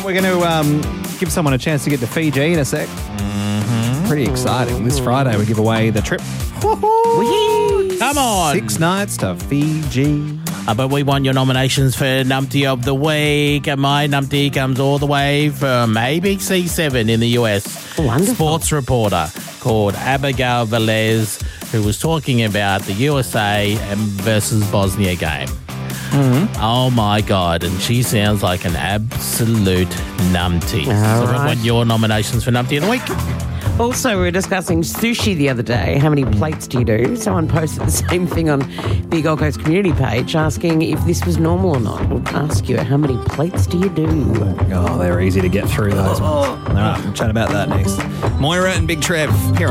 right, we're going to give someone a chance to get to Fiji in a sec. Pretty exciting. This Friday we give away the trip. Come on. 6 nights to Fiji. But we want your nominations for Numpty of the Week. And my Numpty comes all the way from ABC7 in the US. Wonderful. Sports reporter called Abigail Velez, who was talking about the USA versus Bosnia game. Oh, my God. And she sounds like an absolute numpty. All So we right. want your nominations for Numpty of the Week. Also, we were discussing sushi the other day. How many plates do you do? Someone posted the same thing on the Gold Coast community page asking if this was normal or not. We'll ask you, how many plates do you do? Oh, they're easy to get through those ones. All right, we'll chat about that next. Moira and Big Trev here on